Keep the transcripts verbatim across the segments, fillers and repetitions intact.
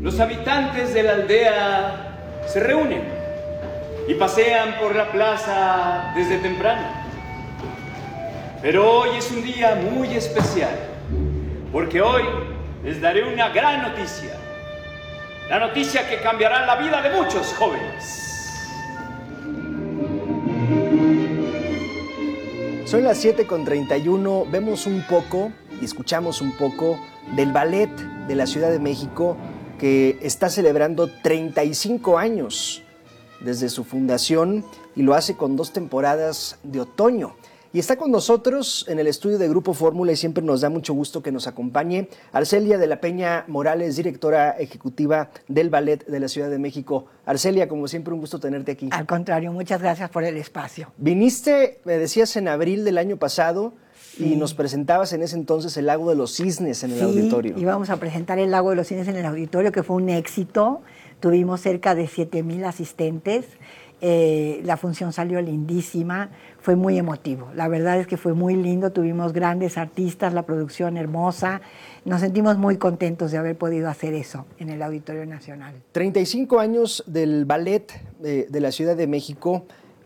Los habitantes de la aldea se reúnen y pasean por la plaza desde temprano. Pero hoy es un día muy especial, porque hoy les daré una gran noticia. La noticia que cambiará la vida de muchos jóvenes. Son las siete con treinta y uno, vemos un poco y escuchamos un poco del Ballet de la Ciudad de México, que está celebrando treinta y cinco años desde su fundación y lo hace con dos temporadas de otoño. Y está con nosotros en el estudio de Grupo Fórmula y siempre nos da mucho gusto que nos acompañe Arcelia de la Peña Morales, directora ejecutiva del Ballet de la Ciudad de México. Arcelia, como siempre, un gusto tenerte aquí. Al contrario, muchas gracias por el espacio. Viniste, me decías, en abril del año pasado. Sí. Y nos presentabas en ese entonces el Lago de los Cisnes en el sí, auditorio. Sí, íbamos a presentar el Lago de los Cisnes en el auditorio, que fue un éxito. Tuvimos cerca de siete mil asistentes. Eh, la función salió lindísima, fue muy emotivo. La verdad es que fue muy lindo, tuvimos grandes artistas, la producción hermosa. Nos sentimos muy contentos de haber podido hacer eso en el Auditorio Nacional. treinta y cinco años del Ballet de, de la Ciudad de México,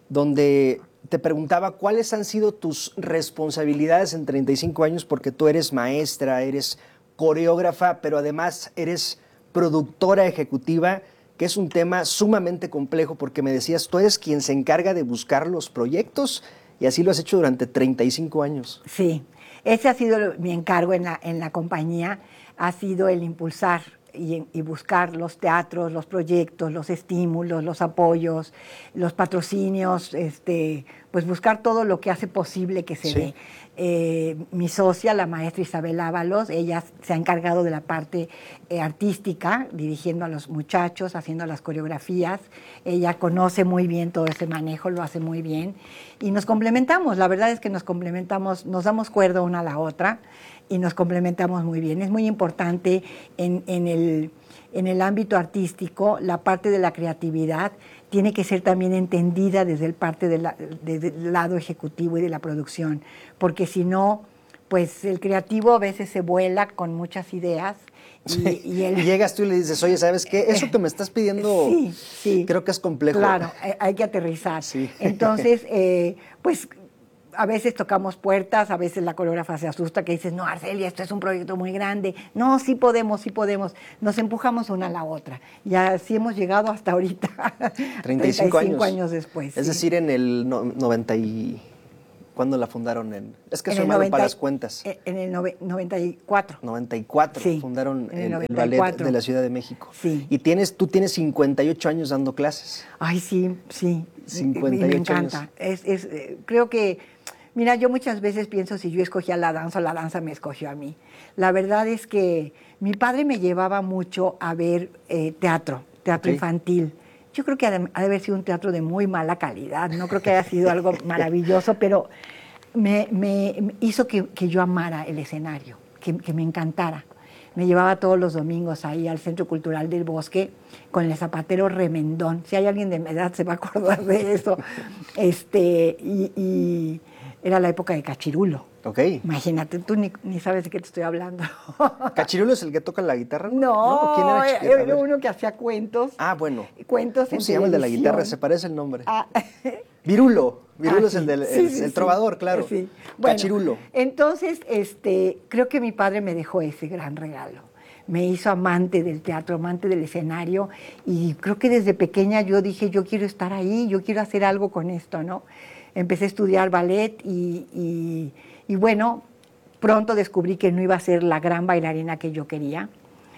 donde te preguntaba cuáles han sido tus responsabilidades en treinta y cinco años, porque tú eres maestra, eres coreógrafa, pero además eres productora ejecutiva, que es un tema sumamente complejo, porque me decías, tú eres quien se encarga de buscar los proyectos y así lo has hecho durante treinta y cinco años. Sí, ese ha sido mi encargo en la, en la compañía, ha sido el impulsar y, y buscar los teatros, los proyectos, los estímulos, los apoyos, los patrocinios, este, pues buscar todo lo que hace posible que se sí. dé. Eh, mi socia, la maestra Isabel Ábalos, ella se ha encargado de la parte eh, artística, dirigiendo a los muchachos, haciendo las coreografías. Ella conoce muy bien todo ese manejo, lo hace muy bien. Y nos complementamos, la verdad es que nos complementamos, nos damos cuerda una a la otra y nos complementamos muy bien. Es muy importante en, en, el, en el ámbito artístico, la parte de la creatividad tiene que ser también entendida desde el parte de la, desde el lado ejecutivo y de la producción, porque si no, pues el creativo a veces se vuela con muchas ideas. Y, sí, y, el, y llegas tú y le dices, oye, ¿sabes qué? Eso que me estás pidiendo, sí, sí, creo que es complejo. Claro, hay que aterrizar. Sí. Entonces, eh, pues a veces tocamos puertas, a veces la coreógrafa se asusta, que dices, no, Arcelia, esto es un proyecto muy grande. No, sí podemos, sí podemos. Nos empujamos una a la otra. Y así hemos llegado hasta ahorita. treinta y cinco años. años después. Es sí. decir, en el no, noventa y... ¿Cuándo la fundaron? En, es que en soy malo para las cuentas. En el nove, noventa y cuatro. noventa y cuatro sí, fundaron el, el, el Ballet de la Ciudad de México. Sí. Y tienes, tú tienes cincuenta y ocho años dando clases. Ay, sí, sí. cincuenta y ocho me encanta. Años. Es, es, eh, creo que, mira, yo muchas veces pienso si yo escogía la danza o la danza me escogió a mí. La verdad es que mi padre me llevaba mucho a ver eh, teatro, teatro okay. infantil. Yo creo que ha de, ha de haber sido un teatro de muy mala calidad. No creo que haya sido algo maravilloso, pero me, me hizo que, que yo amara el escenario, que, que me encantara. Me llevaba todos los domingos ahí al Centro Cultural del Bosque con el Zapatero Remendón. Si hay alguien de mi edad se va a acordar de eso. Este, y, y era la época de Cachirulo. Ok. Imagínate, tú ni, ni sabes de qué te estoy hablando. ¿Cachirulo es el que toca la guitarra? No, no ¿quién era, era, era uno que hacía cuentos. Ah, bueno. Cuentos ¿Cómo en se llama el de la televisión? Guitarra? Se parece el nombre. Ah. Virulo. Virulo ah, es el del sí, el, sí, el sí, trovador, sí, claro. Sí. Bueno, Cachirulo. Entonces, este, creo que mi padre me dejó ese gran regalo. Me hizo amante del teatro, amante del escenario, y creo que desde pequeña yo dije, yo quiero estar ahí, yo quiero hacer algo con esto, ¿no? Empecé a estudiar ballet y, y, y bueno, pronto descubrí que no iba a ser la gran bailarina que yo quería.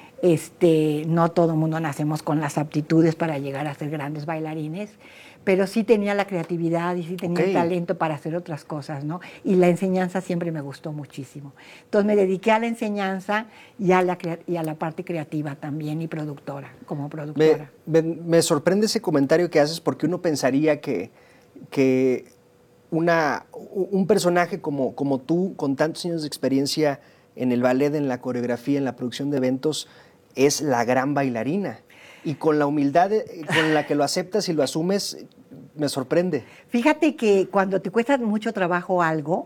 Este, no todo el mundo nacemos con las aptitudes para llegar a ser grandes bailarines, pero sí tenía la creatividad y sí tenía okay. el talento para hacer otras cosas, ¿no? Y la enseñanza siempre me gustó muchísimo. Entonces me dediqué a la enseñanza y a la, y a la parte creativa también y productora, como productora. Me, me, me sorprende ese comentario que haces porque uno pensaría que, que una, un personaje como, como tú, con tantos años de experiencia en el ballet, en la coreografía, en la producción de eventos, es la gran bailarina. Y con la humildad con la que lo aceptas y lo asumes, me sorprende. Fíjate que cuando te cuesta mucho trabajo algo,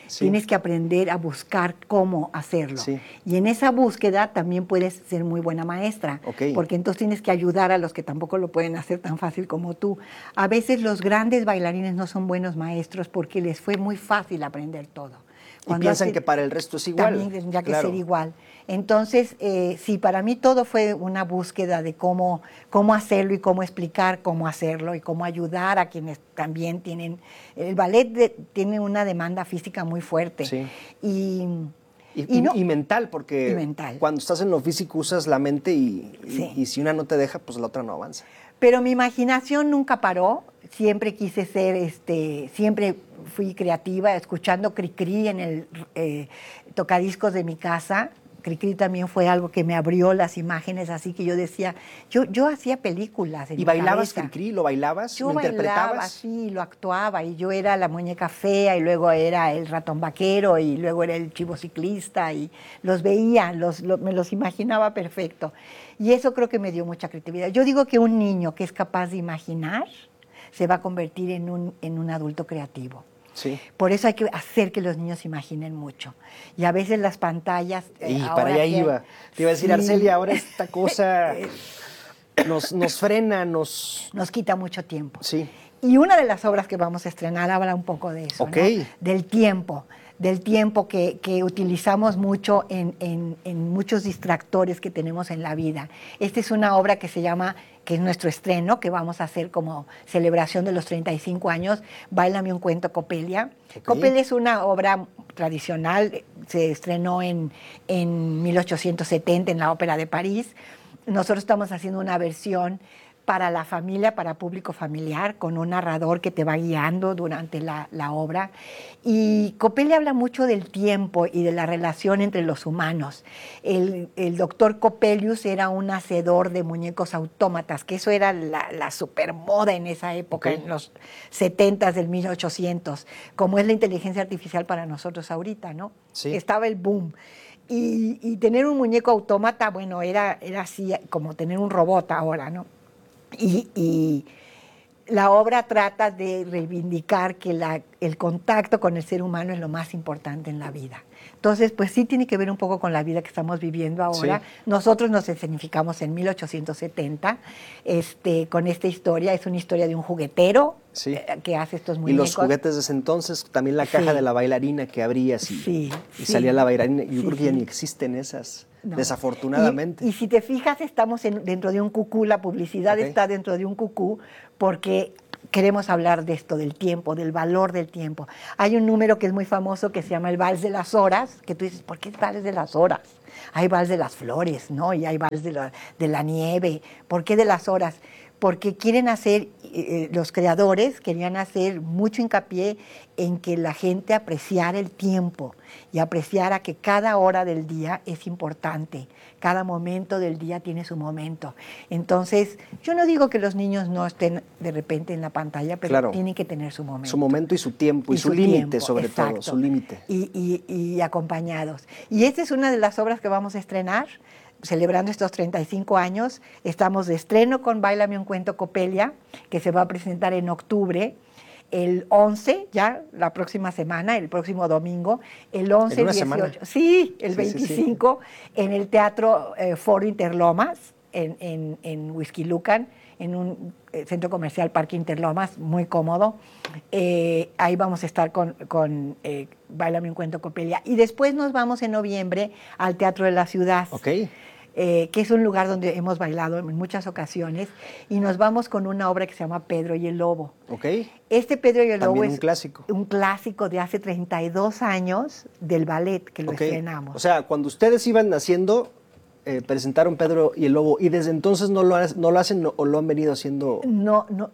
Sí. Tienes que aprender a buscar cómo hacerlo. Sí. Y en esa búsqueda también puedes ser muy buena maestra, Ok. porque entonces tienes que ayudar a los que tampoco lo pueden hacer tan fácil como tú. A veces los grandes bailarines no son buenos maestros porque les fue muy fácil aprender todo. Y piensan hace- que para el resto es igual. También tendría que Claro. ser igual. Entonces, eh, sí, para mí todo fue una búsqueda de cómo, cómo hacerlo y cómo explicar cómo hacerlo y cómo ayudar a quienes también tienen... El ballet de- tiene una demanda física muy fuerte. Sí. Y, Y, y no- y mental, porque Y mental. cuando estás en lo físico usas la mente y, y- Sí. y si una no te deja, pues la otra no avanza. Pero mi imaginación nunca paró, siempre quise ser, este, siempre fui creativa, escuchando Cricri en el eh, tocadiscos de mi casa. Cricri también fue algo que me abrió las imágenes, así que yo decía, yo, yo hacía películas en ¿Y mi bailabas cabeza. Cricri? ¿Lo bailabas? Yo ¿Lo bailaba, interpretabas? sí, lo actuaba, y yo era la muñeca fea, y luego era el ratón vaquero, y luego era el chivo ciclista, y los veía, los, lo- me los imaginaba perfecto. Y eso creo que me dio mucha creatividad. Yo digo que un niño que es capaz de imaginar se va a convertir en un, en un adulto creativo. Sí. Por eso hay que hacer que los niños imaginen mucho. Y a veces las pantallas... eh, Y ahora para allá que- iba. Te iba a decir, Sí. Arcelia, ahora esta cosa nos, nos frena, nos... Nos quita mucho tiempo. Sí. Y una de las obras que vamos a estrenar habla un poco de eso, Ok. ¿no? Del tiempo, del tiempo que, que utilizamos mucho en, en- en muchos distractores que tenemos en la vida. Esta es una obra que se llama, que es nuestro estreno, que vamos a hacer como celebración de los treinta y cinco años, Báilame un cuento, Coppelia. Ok. Coppelia es una obra tradicional, se estrenó en, en mil ochocientos setenta en la Ópera de París. Nosotros estamos haciendo una versión para la familia, para público familiar, con un narrador que te va guiando durante la, la obra. Y Coppelia habla mucho del tiempo y de la relación entre los humanos. El, el doctor Coppelius era un hacedor de muñecos autómatas, que eso era la, la supermoda en esa época, Ok. en los setentas del mil ochocientos, como es la inteligencia artificial para nosotros ahorita, ¿no? Sí. Estaba el boom. Y, y tener un muñeco autómata, bueno, era, era así como tener un robot ahora, ¿no? Y, y la obra trata de reivindicar que la, el contacto con el ser humano es lo más importante en la vida. Entonces, pues sí tiene que ver un poco con la vida que estamos viviendo ahora. Sí. Nosotros nos escenificamos en mil ochocientos setenta este, con esta historia. Es una historia de un juguetero Sí. eh, que hace estos Y muñecos. los juguetes de ese entonces, también la caja Sí. de la bailarina que abrías y, Sí, y sí. salía la bailarina. Yo Sí, creo que ya sí. ni existen esas, No. desafortunadamente. Y, y si te fijas, estamos en- dentro de un cucú, la publicidad Ok. está dentro de un cucú, porque queremos hablar de esto, del tiempo, del valor del tiempo. Hay un número que es muy famoso que se llama el Vals de las Horas, que tú dices, ¿por qué es Vals de las Horas? Hay Vals de las Flores, ¿no? Y hay Vals de la, de la nieve. ¿Por qué de las horas? Porque quieren hacer, eh, los creadores querían hacer mucho hincapié en que la gente apreciara el tiempo y apreciara que cada hora del día es importante, cada momento del día tiene su momento. Entonces, yo no digo que los niños no estén de repente en la pantalla, pero Claro. tienen que tener su momento. Su momento y su tiempo y, su límite, tiempo, sobre todo, exacto. su límite. Y, y- y acompañados. Y esta es una de las obras que vamos a estrenar, celebrando estos treinta y cinco años. Estamos de estreno con Báilame un cuento, Coppelia, que se va a presentar en octubre, el once, ya la próxima semana, el próximo domingo, el once, ¿En una el dieciocho. semana? Sí, el Sí, sí, sí. veinticinco, en el Teatro eh, Foro Interlomas, en, en, en Huixquilucan, en un eh, centro comercial Parque Interlomas, muy cómodo. Eh, ahí vamos a estar con, con eh, Báilame un cuento, Coppelia. Y después nos vamos en noviembre al Teatro de la Ciudad. Ok. Eh, que es un lugar donde hemos bailado en muchas ocasiones, y nos vamos con una obra que se llama Pedro y el Lobo. Ok. Este Pedro y el También Lobo un es clásico. un clásico de hace treinta y dos años del ballet que lo Ok. estrenamos. O sea, cuando ustedes iban naciendo, eh, presentaron Pedro y el Lobo, y desde entonces no lo, ha- no lo hacen o lo han venido haciendo. no, no,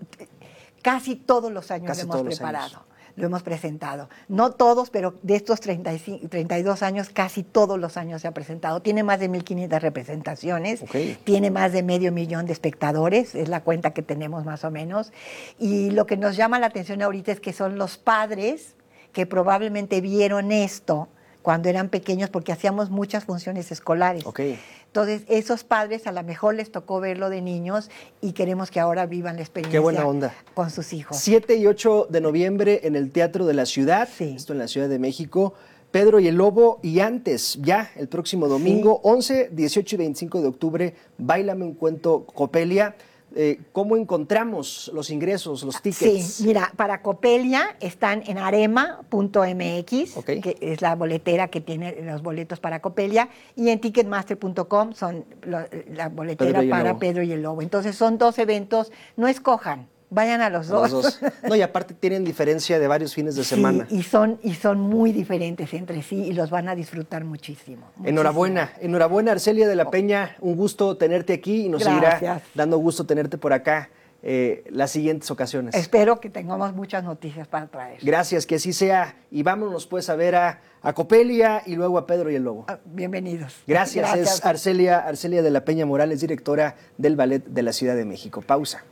casi todos los años Casi lo hemos todos los preparado, años. lo hemos presentado. No todos, pero de estos treinta y cinco, treinta y dos años, casi todos los años se ha presentado. Tiene más de mil quinientas representaciones, Ok. tiene más de medio millón de espectadores, es la cuenta que tenemos más o menos. Y lo que nos llama la atención ahorita es que son los padres que probablemente vieron esto, cuando eran pequeños, porque hacíamos muchas funciones escolares. Okay. Entonces, esos padres a lo mejor les tocó verlo de niños y queremos que ahora vivan la experiencia. Qué buena onda. Con sus hijos. siete y ocho de noviembre en el Teatro de la Ciudad, Sí. esto en la Ciudad de México. Pedro y el Lobo, y antes, ya el próximo domingo, sí. once, dieciocho y veinticinco de octubre, Báilame un cuento, Copelia. Eh, ¿Cómo encontramos los ingresos, los tickets? Sí, mira, para Copelia están en arema punto m x, Okay. que es la boletera que tiene los boletos para Copelia, y en ticketmaster punto com son lo, la boletera Pedro para Pedro y el Lobo. Entonces son dos eventos, no escojan, vayan a los dos. Los dos. No, y aparte tienen diferencia de varios fines de semana. Sí, y son, y son muy diferentes entre sí y los van a disfrutar muchísimo. muchísimo. Enhorabuena, enhorabuena Arcelia de la Peña, un gusto tenerte aquí y nos Gracias. seguirá dando gusto tenerte por acá eh, las siguientes ocasiones. Espero que tengamos muchas noticias para traer. Gracias, que así sea, y vámonos pues a ver a, a Copelia y luego a Pedro y el Lobo. Bienvenidos. Gracias, Gracias. Es Arcelia, Arcelia de la Peña Morales, directora del Ballet de la Ciudad de México. Pausa.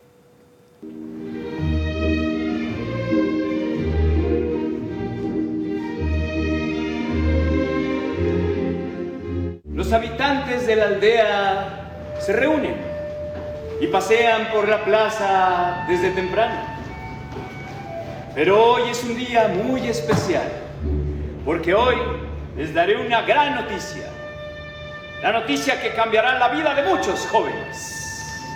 Los habitantes de la aldea se reúnen y pasean por la plaza desde temprano. Pero hoy es un día muy especial, porque hoy les daré una gran noticia. La noticia que cambiará la vida de muchos jóvenes.